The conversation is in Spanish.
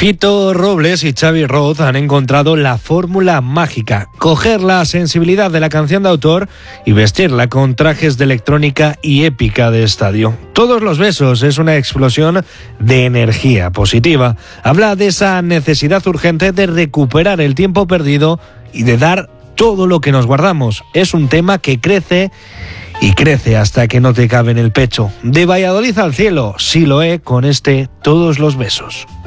Fito Robles y Xavi Roth han encontrado la fórmula mágica: coger la sensibilidad de la canción de autor y vestirla con trajes de electrónica y épica de estadio. Todos los besos es una explosión de energía positiva. Habla de esa necesidad urgente de recuperar el tiempo perdido y de dar todo lo que nos guardamos. Es un tema que crece y crece hasta que no te cabe en el pecho. De Valladolid al cielo, Siloé con Todos los besos.